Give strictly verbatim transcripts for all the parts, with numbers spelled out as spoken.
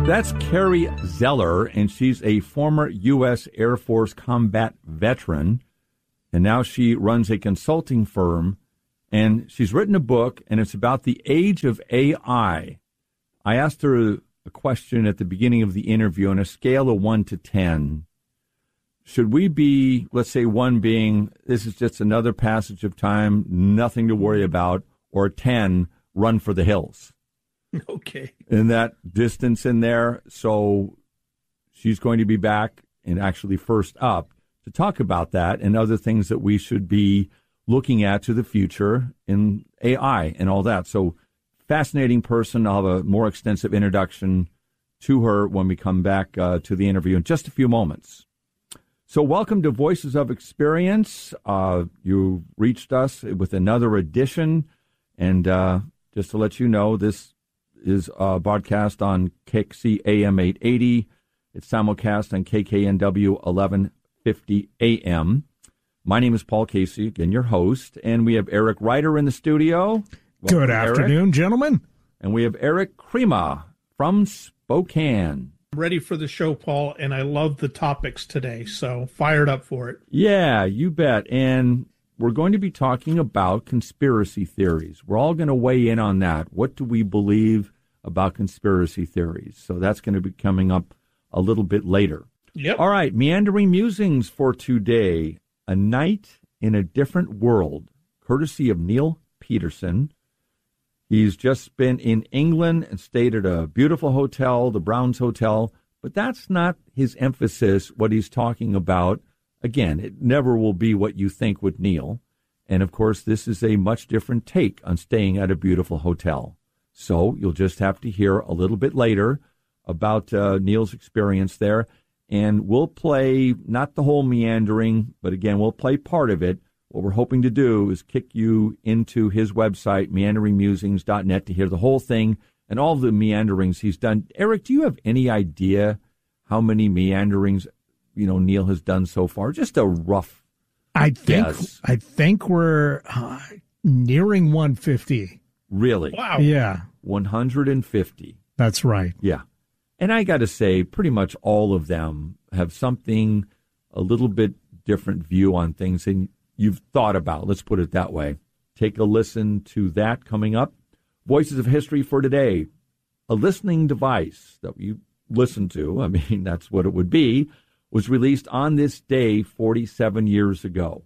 That's Carrie Zeller, and she's a former U S Air Force combat veteran, and now she runs a consulting firm, and she's written a book, and it's about the age of A I. I asked her a question at the beginning of the interview on a scale of one to ten. Should we be, let's say one being, this is just another passage of time, nothing to worry about, or ten, run for the hills? Okay. In that distance in there. So she's going to be back and actually first up to talk about that and other things that we should be looking at to the future in A I and all that. So fascinating person. I'll have a more extensive introduction to her when we come back uh, to the interview in just a few moments. So welcome to Voices of Experience. Uh, you reached us with another edition. And uh, just to let you know, this is a broadcast on K C A M eight eighty. It's simulcast on K K N W eleven fifty A M. My name is Paul Casey, again, your host, and we have Eric Ryder in the studio. Welcome, Good afternoon, Eric. Gentlemen. And we have Eric Crema from Spokane. I'm ready for the show, Paul, and I love the topics today, so fired up for it. Yeah, you bet. And we're going to be talking about conspiracy theories. We're all going to weigh in on that. What do we believe about conspiracy theories? So that's going to be coming up a little bit later. Yep. All right, Meandering Musings for today. A Night in a Different World, courtesy of Neil Peterson. He's just been in England and stayed at a beautiful hotel, the Browns Hotel, but that's not his emphasis, what he's talking about. Again, it never will be what you think with Neil. And, of course, this is a much different take on staying at a beautiful hotel. So you'll just have to hear a little bit later about uh, Neil's experience there. And we'll play, not the whole meandering, but, again, we'll play part of it. What we're hoping to do is kick you into his website, meandering musings dot net, to hear the whole thing and all the meanderings he's done. Eric, do you have any idea how many meanderings you know, Neil has done so far? Just a rough I think guess. I think we're uh, nearing one fifty. Really? Wow. Yeah, one hundred fifty. that's right. Yeah. And I got to say, pretty much all of them have something, a little bit different view on things than you've thought about. Let's put it that way. Take a listen to that coming up. Voices of History for today. A listening device that you listen to, I mean, that's what it would be, was released on this day forty-seven years ago.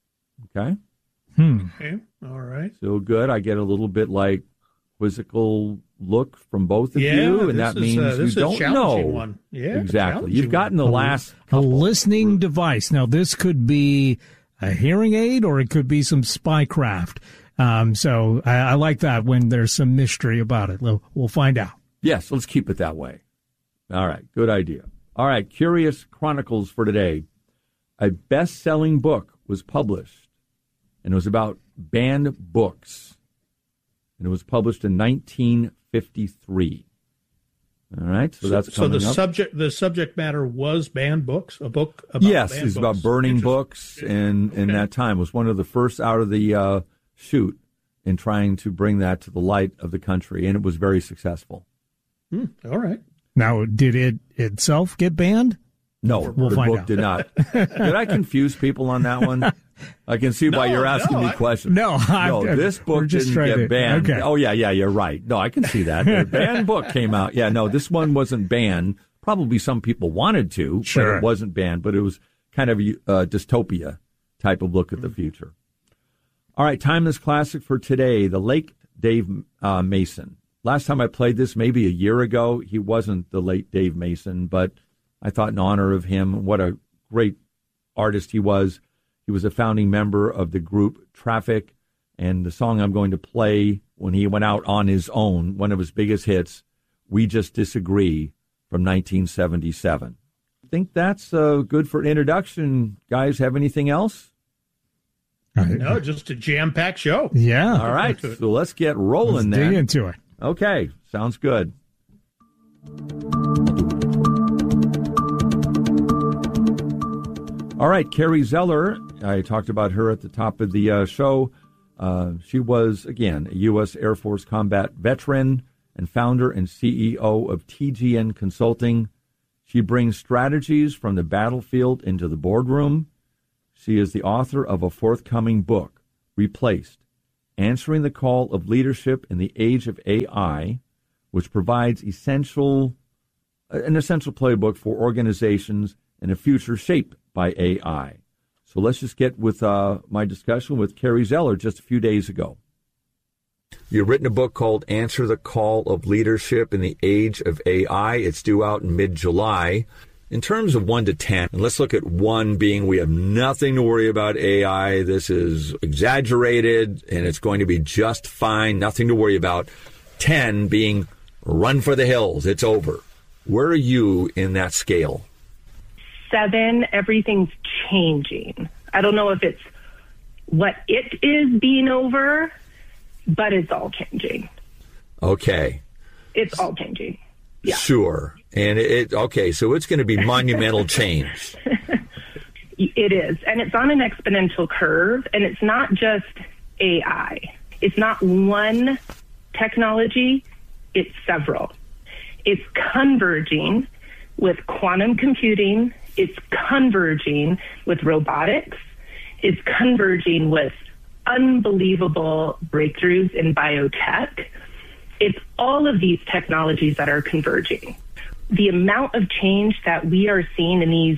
Okay? Hmm. Okay. All right. So good. I get a little bit like quizzical look from both of Yeah, you, and this that is, means uh, you this is a don't challenging know. one. Yeah, exactly. challenging You've gotten the A- last A couple. listening device. Now, this could be a hearing aid or it could be some spycraft. Um, so I, I like that when there's some mystery about it. We'll, we'll find out. Yes, let's keep it that way. All right, good idea. All right, Curious Chronicles for today. A best-selling book was published, and it was about banned books, and it was published in nineteen fifty-three. All right, so, So, that's so coming the up. subject the subject matter was banned books, a book about Yes, banned it's books. about burning Interesting. books, and in Okay. that time was one of the first out of the uh, chute in trying to bring that to the light of the country, and it was very successful. Hmm, all right. Now, did it itself get banned? No, We'll the find book out. did not. Did I confuse people on that one? I can see why No, you're asking no, me I- questions. No, I- no, this we're book just didn't trying get to- banned. okay. Oh, yeah, yeah, you're right. No, I can see that. The banned book came out. Yeah, no, this one wasn't banned. Probably some people wanted to, but Sure. it wasn't banned. But it was kind of a uh, dystopia type of look at the future. All right, timeless classic for today, the late Dave uh, Mason. Last time I played this, maybe a year ago, he wasn't the late Dave Mason, but I thought in honor of him, what a great artist he was. He was a founding member of the group Traffic, and the song I'm going to play when he went out on his own, one of his biggest hits, We Just Disagree, from nineteen seventy-seven. I think that's uh, good for introduction. Guys, have anything else? No, just a jam-packed show. Yeah. All right, so let's get rolling Let's dig then. into it. Okay, sounds good. All right, Carrie Zeller, I talked about her at the top of the uh, show. Uh, she was, again, a U S Air Force combat veteran, and founder and C E O of T G N Consulting. She brings strategies from the battlefield into the boardroom. She is the author of a forthcoming book, Replaced, Answering the Call of Leadership in the Age of A I, which provides essential, an essential playbook for organizations in a future shaped by A I. So let's just get with uh, my discussion with Carrie Zeller just a few days ago. You've written a book called Answer the Call of Leadership in the Age of A I. It's due out in mid-July. In terms of one to ten, and let's look at one being we have nothing to worry about A I. This is exaggerated, and it's going to be just fine, nothing to worry about. ten being run for the hills, it's over. Where are you in that scale? Seven, everything's changing. I don't know if it's what it is being over, but it's all changing. Okay. It's all changing. Yeah. Sure. And it, okay, so it's going to be monumental change. It is. And it's on an exponential curve. And it's not just A I. It's not one technology. It's several. It's converging with quantum computing. It's converging with robotics. It's converging with unbelievable breakthroughs in biotech. It's all of these technologies that are converging. The amount of change that we are seeing in these,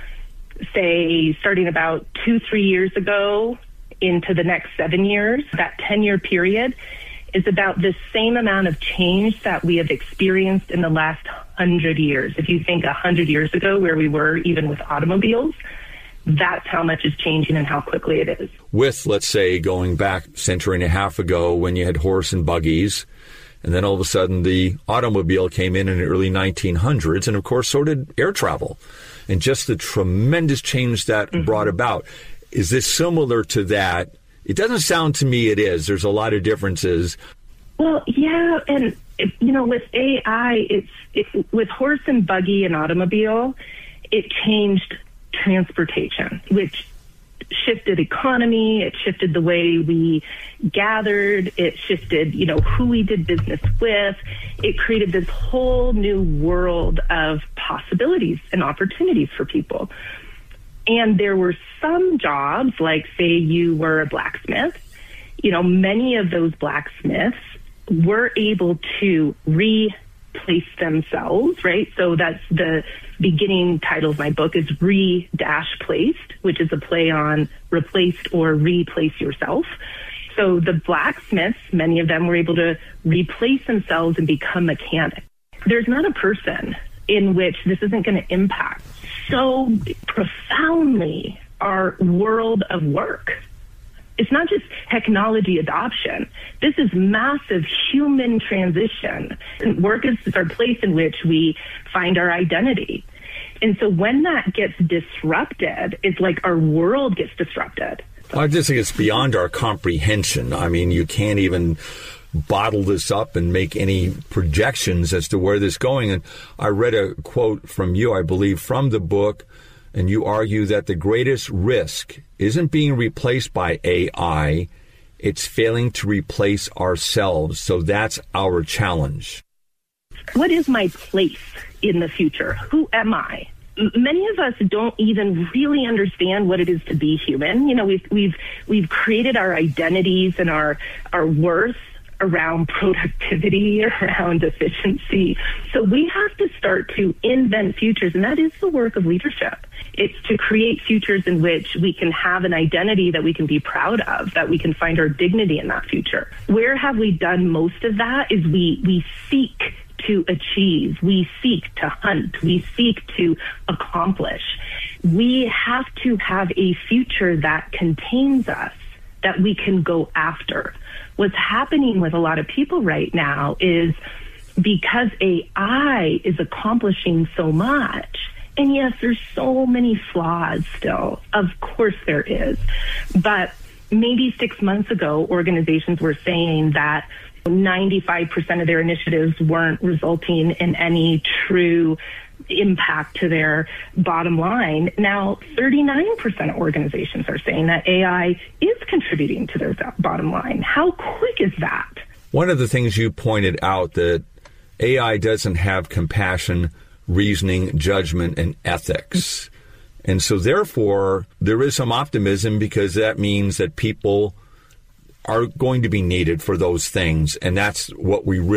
say, starting about two, three years ago into the next seven years, that ten-year period, is about the same amount of change that we have experienced in the last hundred years. If you think a hundred years ago where we were even with automobiles, that's how much is changing and how quickly it is. With, let's say, going back a century and a half ago when you had horse and buggies, and then all of a sudden the automobile came in in the early nineteen hundreds, and of course so did air travel, and just the tremendous change that mm-hmm. brought about. Is this similar to that? It doesn't sound to me it is. There's a lot of differences. Well, yeah, and you know, with A I, it's it, with horse and buggy and automobile, it changed transportation, which shifted economy, it shifted the way we gathered, it shifted, you know, who we did business with. It created this whole new world of possibilities and opportunities for people. And there were some jobs, like say you were a blacksmith, you know, many of those blacksmiths were able to replace themselves, right? So that's the beginning title of my book is Re-Placed, which is a play on replaced or replace yourself. So the blacksmiths, many of them were able to replace themselves and become mechanics. There's not a person in which this isn't going to impact so profoundly our world of work. It's not just technology adoption. This is massive human transition. And work is our place in which we find our identity. And so when that gets disrupted, it's like our world gets disrupted. Well, I just think it's beyond our comprehension. I mean, you can't even bottle this up and make any projections as to where this is going. And I read a quote from you, I believe, from the book, and you argue that the greatest risk isn't being replaced by A I, it's failing to replace ourselves. So that's our challenge. What is my place in the future? Who am I? Many of us don't even really understand what it is to be human. You know, we've we've we've created our identities and our our worth around productivity, around efficiency. So we have to start to invent futures, and that is the work of leadership. It's to create futures in which we can have an identity that we can be proud of, that we can find our dignity in that future. Where have we done most of that is we we seek to achieve, we seek to hunt, we seek to accomplish. We have to have a future that contains us, that we can go after. What's happening with a lot of people right now is because A I is accomplishing so much, and yes, there's so many flaws still. Of course there is. But maybe six months ago, organizations were saying that ninety-five percent of their initiatives weren't resulting in any true impact to their bottom line. Now, thirty-nine percent of organizations are saying that A I is contributing to their bottom line. How quick is that? one of the things you pointed out, that A I doesn't have compassion, reasoning, judgment, and ethics. And so therefore, there is some optimism, because that means that people are going to be needed for those things. And that's what we really